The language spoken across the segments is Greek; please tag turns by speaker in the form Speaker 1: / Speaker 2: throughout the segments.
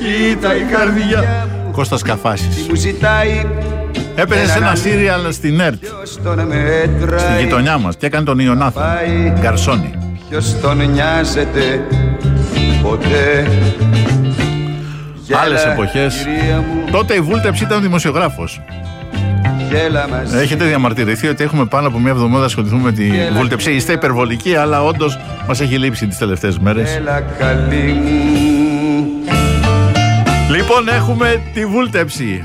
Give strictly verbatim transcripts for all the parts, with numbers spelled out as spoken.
Speaker 1: Κοίτα η καρδιά. Κώστας Καφάσης. Έπαιζε σε ένα σύριαλ στην ΕΡΤ, στη γειτονιά μας, και έκανε τον Ιωνάθα Γκαρσόνη.
Speaker 2: Ποιος τον νοιάζεται ποτέ.
Speaker 1: Άλλες εποχές. Τότε η βούλτεψη ήταν δημοσιογράφος. Έχετε διαμαρτυρηθεί ότι έχουμε πάνω από μια εβδομάδα ασχοληθούμε με τη βούλτεψη. Είστε υπερβολικοί, αλλά όντως μας έχει λείψει τις τελευταίες μέρες. Λοιπόν, έχουμε τη βούλτεψη.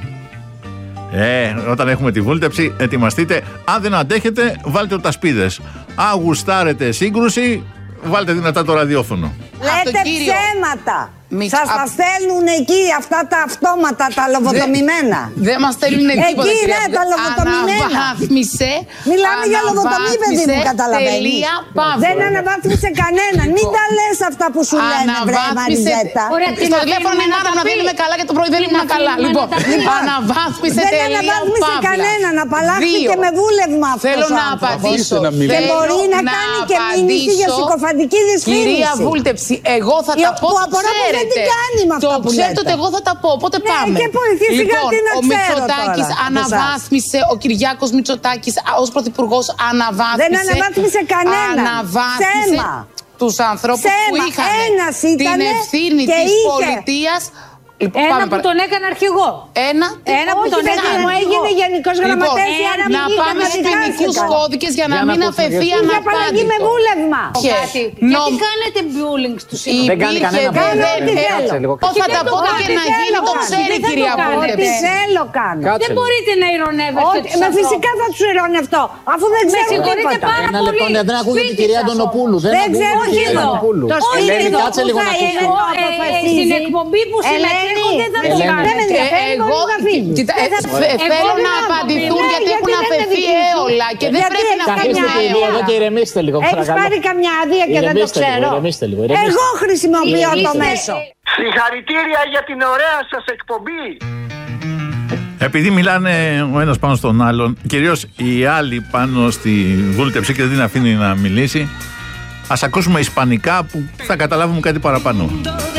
Speaker 1: Ε, όταν έχουμε τη βούλτεψη, ετοιμαστείτε. Αν δεν αντέχετε, βάλτε οτασπίδες. Αν γουστάρετε σύγκρουση, βάλτε δυνατά το ραδιόφωνο.
Speaker 3: Λέτε ψέματα. Σας τα στέλνουν εκεί αυτά τα αυτόματα, τα λοβοτομημένα.
Speaker 4: Δεν μας στέλνουν τίποτα.
Speaker 3: Εκεί ναι, τα λοβοτομημένα.
Speaker 4: Αναβάθμισε.
Speaker 3: Μιλάμε για λοβοτομή, παιδί μου, καταλαβαίνεις. Δεν αναβάθμισε κανέναν. Μην τα λες αυτά που σου λένε, βρε Μαριζέτα.
Speaker 4: Στο τηλέφωνο είναι άρα να δεν είμαι καλά και το πρωί δεν ήμουν καλά. Λοιπόν, αναβάθμισε τελεία.
Speaker 3: Δεν αναβάθμισε κανέναν. Απαλλάχθηκε με βούλευμα αυτό.
Speaker 4: Θέλω να απαντήσω.
Speaker 3: Και μπορεί να κάνει και μήνυση για συκοφαντική δυσφήμιση.
Speaker 4: Κυρία Βούλτεψη, εγώ θα τα πω.
Speaker 3: Δεν την κάνει με αυτά
Speaker 4: το
Speaker 3: που
Speaker 4: ξέρετε ότι εγώ θα τα πω, οπότε ναι, πάμε.
Speaker 3: Και λοιπόν,
Speaker 4: ο Μητσοτάκης αναβάθμισε, ο Κυριάκος Μητσοτάκης ως πρωθυπουργός αναβάθμισε.
Speaker 3: Δεν αναβάθμισε κανένα.
Speaker 4: Αναβάθμισε τους ανθρώπους
Speaker 3: Σέμα.
Speaker 4: που είχαν την ευθύνη της
Speaker 3: είχε...
Speaker 4: πολιτείας.
Speaker 5: Λοιπόν, ένα που τον έκανε αρχηγό.
Speaker 4: Ένα,
Speaker 3: ένα που τον έκανε αρχηγό. Έγινε γενικός γραμματέας.
Speaker 4: Λοιπόν, να πάμε στους ποινικούς κώδικες για να μην αφαιθεί αναπάντητο.
Speaker 3: Για απαλλαγή με βούλευμα.
Speaker 5: Γιατί κάνετε bullying στους συνομιλίες.
Speaker 4: Δεν κάνει κανένα bullying. Θα τα πω και να γίνει, το ξέρει η κυρία Βούλτεψη.
Speaker 3: Ό,τι θέλω κάνω.
Speaker 5: Δεν μπορείτε να ειρωνεύεστε τους
Speaker 3: ανθρώπους. Φυσικά θα τους ειρωνευτώ. Αφού δεν ξέρω τίποτα.
Speaker 6: Ένα λεπτό, δεν ακούγεται η κυρία Αντωνοπούλου.
Speaker 3: Δεν ξέρω τίποτα.
Speaker 6: Το σπίτι μου που θα είναι το
Speaker 5: αποφασίζει. Στην εκπομπή που συμμετέχω δεν θα τους κάνετε.
Speaker 3: Δεν με ενδιαφέρει, μπορείς να φύγεις.
Speaker 4: Θέλω να απαντηθούν γιατί έχουν αφαιθεί έολα και δεν πρέπει να
Speaker 6: φύγουν έολα.
Speaker 3: Έχεις πάρει καμιά άδεια και δεν το ξέρω. Εγώ χρησιμοποιώ το μέσο.
Speaker 7: Συγχαρητήρια για την ωραία σας εκπομπή.
Speaker 1: Επειδή μιλάνε ο ένας πάνω στον άλλον, κυρίως οι άλλοι πάνω στη βούλτεψη και δεν την αφήνει να μιλήσει, ας ακούσουμε ισπανικά που θα καταλάβουμε κάτι παραπάνω.